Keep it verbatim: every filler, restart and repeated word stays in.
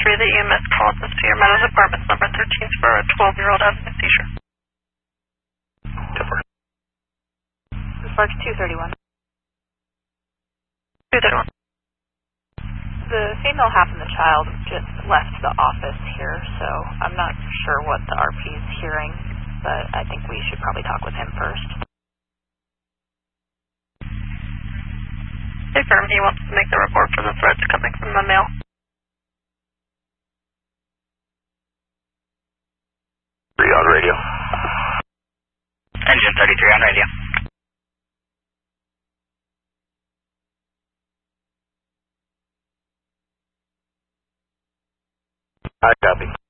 three, the E M S call to Sierra Meadows Apartments, number thirteen, for a twelve-year-old having a seizure. Sparks two thirty-one. two thirty-one. The female half and the child just left the office here, so I'm not sure what the R P is hearing, but I think we should probably talk with him first. Confirm he wants to make the report for the threats coming from the male. three on radio. Engine thirty-three on radio. I copy.